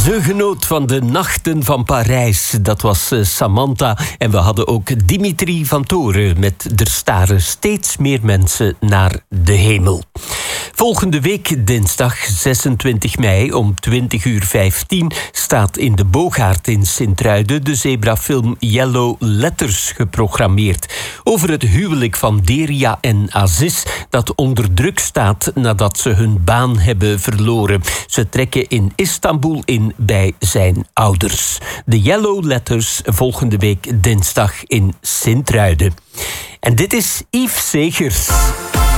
Ze genoot van de nachten van Parijs. Dat was Samantha. En we hadden ook Dimitri van Toren met Er staren steeds meer mensen naar de hemel. Volgende week, dinsdag 26 mei om 20:15... staat in de Boogaard in Sint-Truiden de zebrafilm Yellow Letters geprogrammeerd. Over het huwelijk van Deria en Aziz dat onder druk staat nadat ze hun baan hebben verloren. Ze trekken in Istanbul in bij zijn ouders. De Yellow Letters volgende week dinsdag in Sint-Truiden. En dit is Yves Segers.